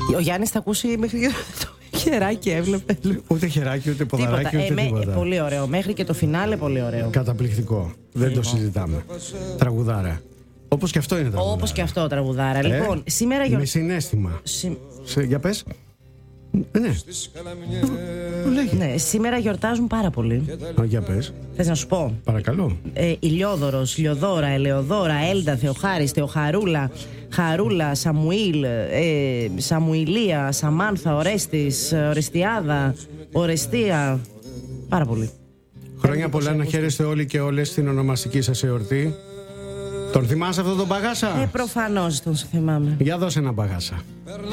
Ο Γιάννης θα ακούσει μέχρι και το χεράκι, έβλεπε. Ούτε χεράκι, ούτε ποδαράκι, ούτε τίποτα. Πολύ ωραίο. Μέχρι και το φινάλε, πολύ ωραίο. Καταπληκτικό. Δεν το συζητάμε. Τραγουδάρα. Όπως και αυτό είναι τραγουδάρα. Όπως και αυτό τραγουδάρα. Λοιπόν, σήμερα με συναίσθημα. Για πες. Ναι. Ναι, σήμερα γιορτάζουν πάρα πολύ. Για πες. Θες να σου πω? Παρακαλώ. Ηλιόδωρος, Ηλιοδόρα, Ελεοδόρα, Έλντα, Θεοχάρης, Θεοχαρούλα, Χαρούλα, Σαμουήλ, Σαμουηλία, Σαμάνθα, Ορέστης, Ορεστιάδα, Ορεστία. Πάρα πολύ. Χρόνια πολλά να χαίρεστε όλοι και όλες στην ονομαστική σας εορτή. Τον θυμάσαι αυτόν τον Παγάσα? Προφανώς τον θυμάμαι. Για δώσε ένα Παγάσα.